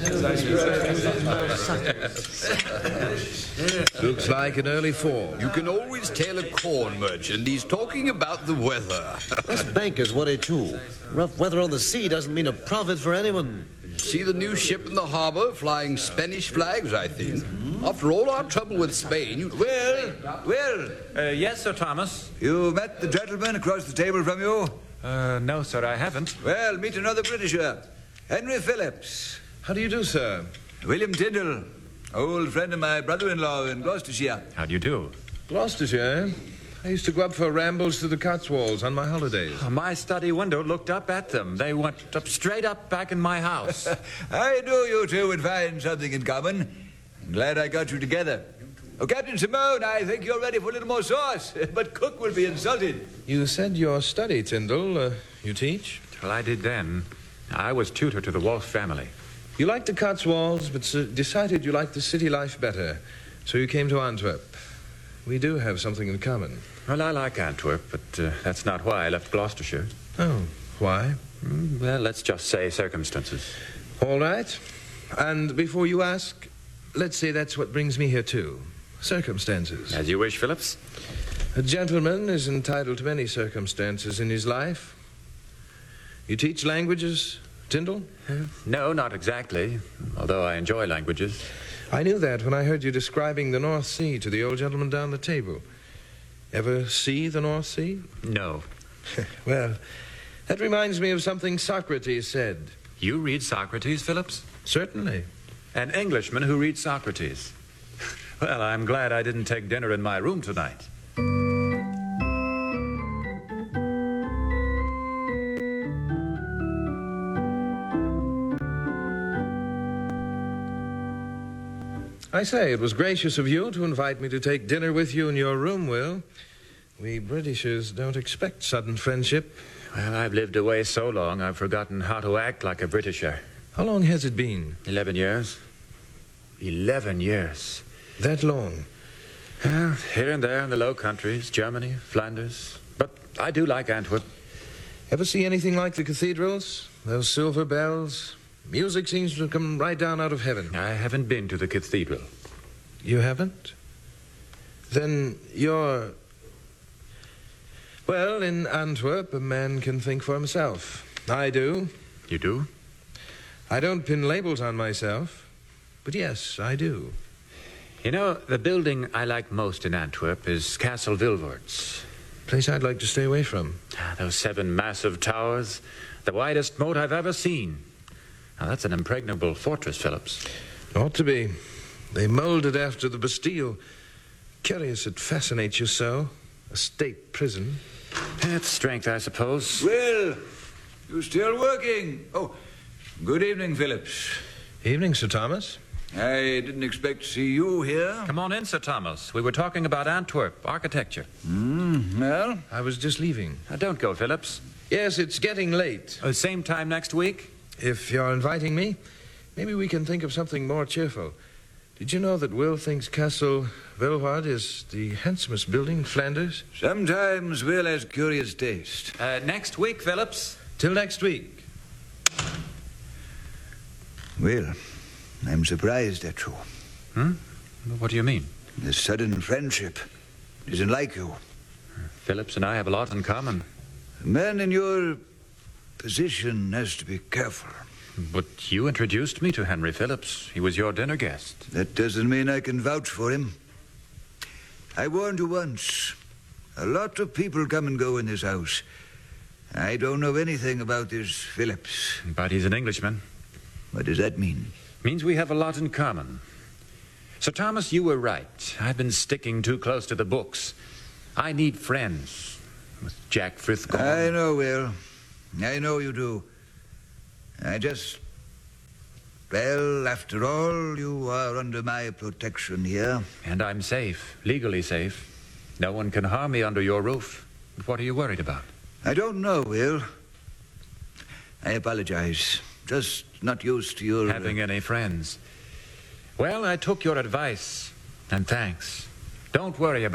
Looks like an early fall. You can always tell a corn merchant. He's talking about the weather. Us bankers worry too. Rough weather on the sea doesn't mean a profit for anyone. See the new ship in the harbor flying Spanish flags, I think. After all our trouble with Spain, Will! Yes, Sir Thomas. You met the gentleman across the table from you? No, sir, I haven't. Well, meet another Britisher. Henry Phillips. How do you do, sir? William Tyndall. Old friend of my brother-in-law in Gloucestershire. How do you do? Gloucestershire. I used to go up for rambles to the Cotswolds on my holidays. My study window looked up at them. They went straight up back in my house. I knew you two would find something in common. I'm glad I got you together. Oh, Captain Simone, I think you're ready for a little more sauce, but Cook will be insulted. You said your study, Tyndall. You teach? Well, I did then. I was tutor to the Wolfe family. You liked the Cotswolds, but decided you liked the city life better, so you came to Antwerp. We do have something in common. Well, I like Antwerp, but that's not why I left Gloucestershire. Oh, why? Well, let's just say circumstances. All right. And before you ask, let's say that's what brings me here, too. Circumstances. As you wish, Phillips. A gentleman is entitled to many circumstances in his life. You teach languages, Tyndall? No, not exactly, although I enjoy languages. I knew that when I heard you describing the North Sea to the old gentleman down the table. Ever see the North Sea? No. Well, that reminds me of something Socrates said. You read Socrates, Phillips? Certainly. An Englishman who reads Socrates. Well, I'm glad I didn't take dinner in my room tonight. I say, it was gracious of you to invite me to take dinner with you in your room, Will. We Britishers don't expect sudden friendship. Well, I've lived away so long, I've forgotten how to act like a Britisher. How long has it been? 11 years. 11 years. That long? Well, here and there in the Low Countries, Germany, Flanders. But I do like Antwerp. Ever see anything like the cathedrals? Those silver bells? Music seems to come right down out of heaven. I haven't been to the cathedral. You haven't? Then you're... Well, in Antwerp, a man can think for himself. I do. You do? I don't pin labels on myself, but yes, I do. You know, the building I like most in Antwerp is Castle Vilvoorts. Place I'd like to stay away from. Those 7 massive towers, the widest moat I've ever seen. Now, that's an impregnable fortress, Phillips. Ought to be. They molded after the Bastille. Curious it fascinates you so. A state prison. It's strength, I suppose. Well, you still working? Oh, good evening, Phillips. Evening, Sir Thomas. I didn't expect to see you here. Come on in, Sir Thomas. We were talking about Antwerp, architecture. Well? I was just leaving. Don't go, Phillips. Yes, it's getting late. Same time next week? If you're inviting me, maybe we can think of something more cheerful. Did you know that Will thinks Castle Vilvoord is the handsomest building in Flanders? Sometimes Will has curious taste. Next week, Phillips. Till next week. Will, I'm surprised at you. What do you mean? This sudden friendship isn't like you. Phillips and I have a lot in common. A man in your position has to be careful. But you introduced me to Henry Phillips. He was your dinner guest. That doesn't mean I can vouch for him. I warned you once. A lot of people come and go in this house. I don't know anything about this Phillips. But he's an Englishman. What does that mean? Means we have a lot in common. Sir Thomas, you were right. I've been sticking too close to the books. I need friends. With Jack Frith gone. I know, Will. I know you do. Well, after all, you are under my protection here. And I'm safe, legally safe. No one can harm me under your roof. What are you worried about? I don't know, Will. I apologize. Just not used to your... Having any friends. Well, I took your advice, and thanks. Don't worry about